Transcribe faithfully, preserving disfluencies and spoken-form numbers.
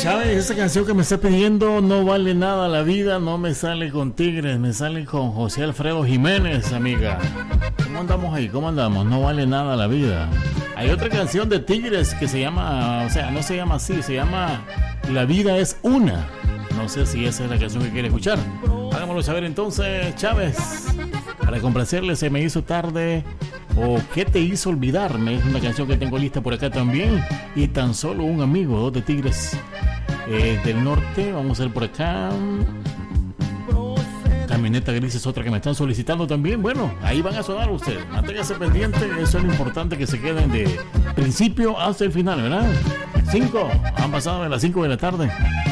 Chávez, esa canción que me está pidiendo no vale nada la vida, no me sale con Tigres, me sale con José Alfredo Jiménez, amiga. ¿Cómo andamos ahí? ¿Cómo andamos? No vale nada la vida. Hay otra canción de Tigres que se llama, o sea, no se llama así, se llama La vida es una. No sé si esa es la canción que quiere escuchar. Hágamoslo saber entonces, Chávez. Para complacerle, Se me hizo tarde o ¿Qué te hizo olvidarme? Es una canción que tengo lista por acá también. Y Tan solo un amigo, dos de Tigres eh, del norte. Vamos a ver por acá. Camioneta Gris es otra que me están solicitando también. Bueno, ahí van a sonar ustedes. Manténgase pendiente, eso es lo importante, que se queden de principio hasta el final, ¿verdad? Cinco, han pasado de las cinco de la tarde.